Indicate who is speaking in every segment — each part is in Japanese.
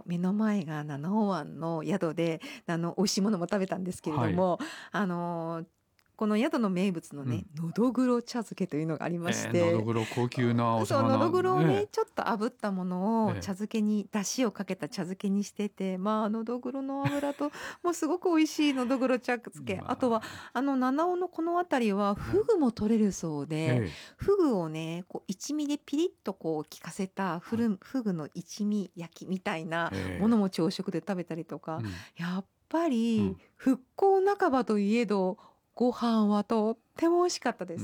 Speaker 1: 目の前が七尾湾の宿で美味しいものも食べたんですけれども、あのこの宿の名物のね、のどぐろ茶漬けというのがありまして、
Speaker 2: のどぐろ高級なお
Speaker 1: そうの
Speaker 2: 魚
Speaker 1: どぐろをね、
Speaker 2: ね。
Speaker 1: ちょっと炙ったものを茶漬けに、出汁をかけた茶漬けにしてて、まあのどぐろの油ともうすごく美味しいのどぐろ茶漬け、あとは七尾のこの辺りはフグも取れるそうで、フグをねこう一味でピリッとこう効かせたフグの一味焼きみたいなものも朝食で食べたりとか、やっぱり復興半ばといえどご飯はとっても美味しかったです。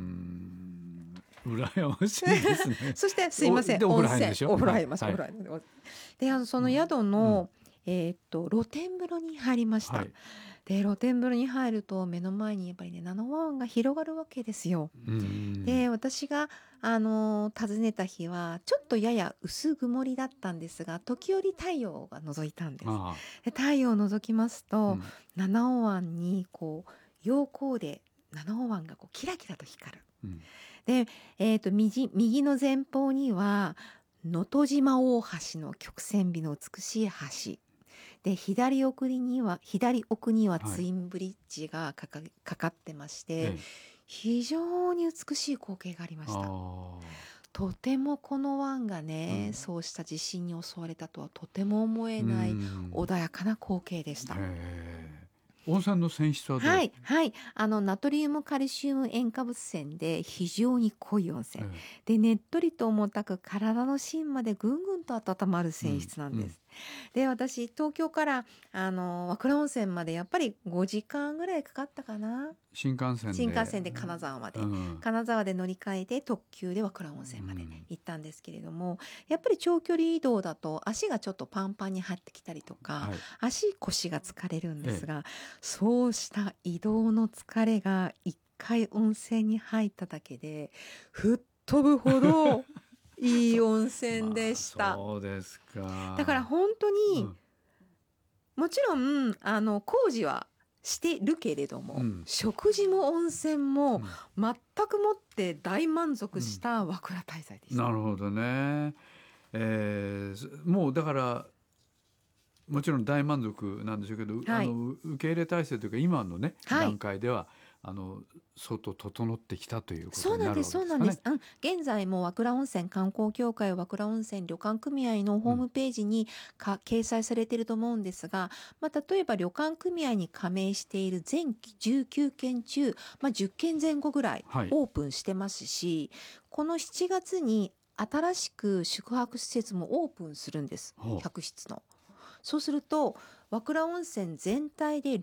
Speaker 2: 羨ましいですね。
Speaker 1: そしてすいません、温泉、お風呂入ります。お風呂入ります。で、その宿の、露天風呂に入りました。で、露天風呂に入ると目の前にやっぱりね、七尾湾が広がるわけですよ。で、私が訪ねた日はちょっとやや薄曇りだったんですが、時折太陽が覗いたんです。で、太陽を覗きますと、七尾湾にこう陽光で七尾湾がこうキラキラと光る。で、右の前方には能登島大橋の曲線美の美しい橋で、左奥にはツインブリッジがかかってまして、非常に美しい光景がありました。とてもこの湾がね、そうした地震に襲われたとはとても思えない穏やかな光景でした。
Speaker 2: 温泉の泉質はどう？
Speaker 1: ナトリウムカルシウム塩化物泉で非常に濃い温泉、でねっとりと重たく体の芯までぐんぐんと温まる泉質なんです。で、私東京から和倉温泉までやっぱり5時間ぐらいかかったかな。新幹線で金沢まで、金沢で乗り換えて特急で和倉温泉まで行ったんですけれども、やっぱり長距離移動だと足がちょっとパンパンに張ってきたりとか、腰が疲れるんですが、そうした移動の疲れが一回温泉に入っただけで吹っ飛ぶほどいい温泉でした。
Speaker 2: そうですか。
Speaker 1: だから本当に、もちろん工事はしてるけれども、食事も温泉も全くもって大満足した和倉滞在でした。
Speaker 2: なるほどね。もうだからもちろん大満足なんでしょうけど、受け入れ体制というか今のね、段階では相当整ってきたということになるわけですかね。
Speaker 1: そうなんです。現在も和倉温泉観光協会和倉温泉旅館組合のホームページに掲載されていると思うんですが、例えば旅館組合に加盟している全19件中、10件前後ぐらいオープンしてますし、この7月に新しく宿泊施設もオープンするんです。100室の。そうすると和倉温泉全体で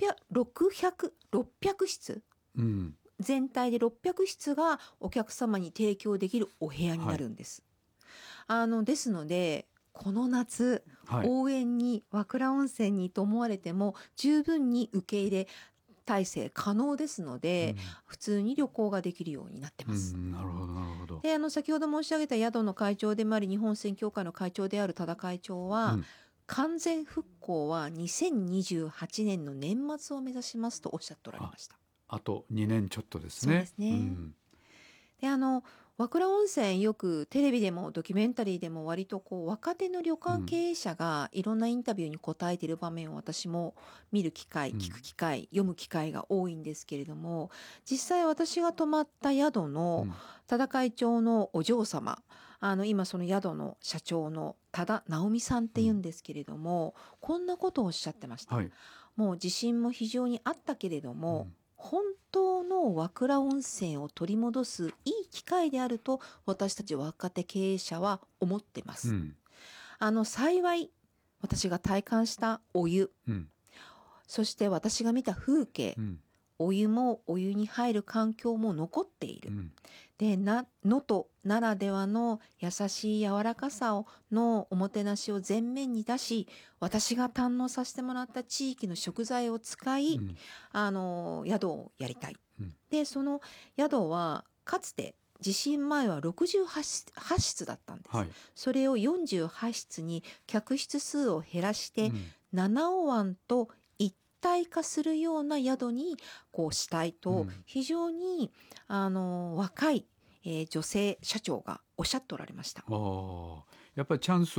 Speaker 1: 600室、全体で600室がお客様に提供できるお部屋になるんです。ですのでこの夏、応援に和倉温泉にと思われても十分に受け入れ体制可能ですので、普通に旅行ができるようになってます。
Speaker 2: なるほどなるほど。
Speaker 1: で、先ほど申し上げた宿の会長でもあり日本温泉協会の会長である多田会長は、完全復興は2028年の年末を目指しますとおっしゃっておられました。
Speaker 2: あと2年ちょっとですね。
Speaker 1: そうですね。で、和倉温泉よくテレビでもドキュメンタリーでも割とこう若手の旅館経営者がいろんなインタビューに答えている場面を私も見る機会、聞く機会、読む機会が多いんですけれども、実際私が泊まった宿の多田会長のお嬢様、今その宿の社長の多田直美さんっていうんですけれども、こんなことをおっしゃってました。もう地震も非常にあったけれども、本当の和倉温泉を取り戻すいい機会であると私たち若手経営者は思ってます。幸い私が体感したお湯、そして私が見た風景、お湯もお湯に入る環境も残っている。で、能登ならではの優しい柔らかさのおもてなしを前面に出し、私が堪能させてもらった地域の食材を使い、宿をやりたい。で、その宿はかつて地震前は68室だったんです。それを48室に客室数を減らして、七尾湾と一体化するような宿にこうしたいと、非常に若い女性社長がおっしゃっておられました。
Speaker 2: やっぱりチャンス